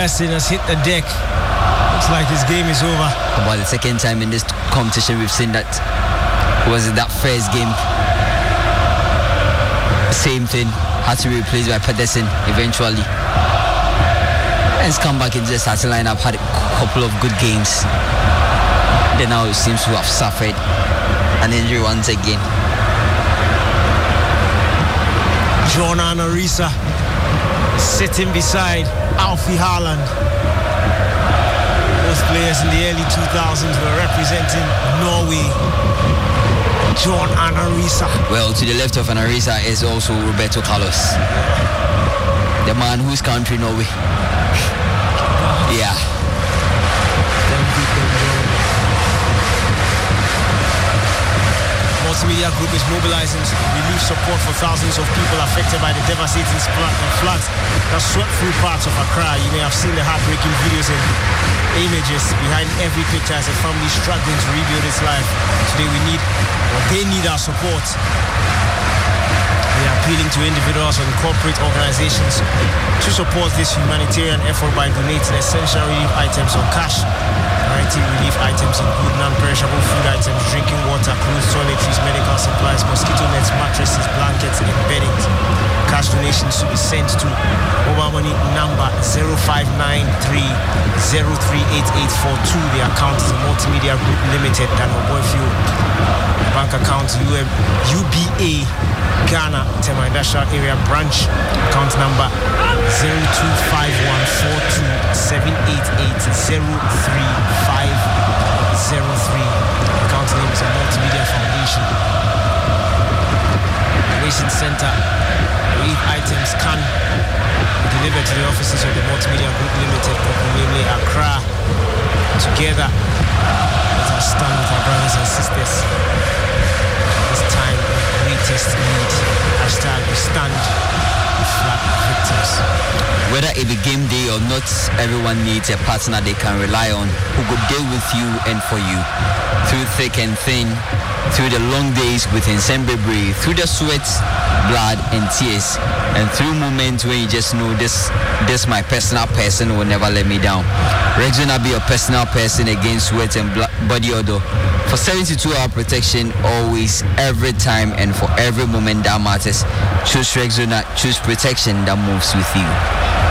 Pedersen has hit the deck. Looks like his game is over. About the second time in this competition we've seen that. Was it that first game? Same thing. Had to be replaced by Pedersen eventually. And he's come back into the starting lineup, had a couple of good games. Then now it seems to have suffered an injury once again. John Arisa sitting beside Alfie Haaland. Those players in the early 2000s were representing Norway. John Arisa. Well, to the left of Arisa is also Roberto Carlos, the man whose country Norway. Yeah. Multimedia Group is mobilizing relief support for thousands of people affected by the devastating floods that swept through parts of Accra. You may have seen the heartbreaking videos and images behind every picture as a family struggling to rebuild its life. Today they need our support. We are appealing to individuals and corporate organizations to support this humanitarian effort by donating essential relief items or cash. Variety relief items include non-perishable food items, drinking water, clothes, toiletries, medical supplies, mosquito nets, mattresses, blankets, and bedding. Cash donations should be sent to mobile money number 0593038842. The account is a Multimedia Group Limited, Dano Fuel. Bank account UBA Ghana, Tema Industrial Area Branch, account number 02514278803503. Account name is a Multimedia Foundation. Donation Center. Relief items can be delivered to the offices of the Multimedia Group Limited, namely Accra. Together, let us stand with our brothers and sisters. This time of greatest need. Hashtag we stand with flood victims. Whether it be game day or not, everyone needs a partner they can rely on who go there with you and for you. Through thick and thin, through the long days with Nsembebri, through the sweat, blood and tears, and through moments when you just know this my personal person will never let me down. Rexona be a personal person against sweat and body odor. For 72-hour protection, always, every time, and for every moment that matters. Choose Rexona, choose protection that moves with you.